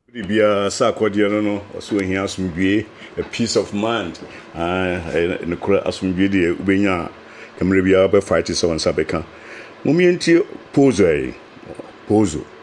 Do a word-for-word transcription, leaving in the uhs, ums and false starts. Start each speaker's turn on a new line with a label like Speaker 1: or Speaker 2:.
Speaker 1: Bia Sarkodia no, so he has be a peace of mind. Ah, in the correct assumption, Ubenya, Camribia, fight is on Sabeka. Mumienti Pozo, Pozo.